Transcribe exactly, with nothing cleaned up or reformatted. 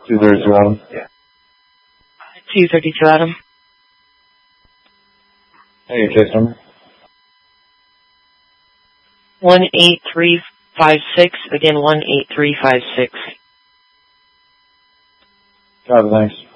two thirty-two Adam. two thirty-two Adam. Hey, your case number? one eight three five six. Again, one eight three five six. Got it, thanks.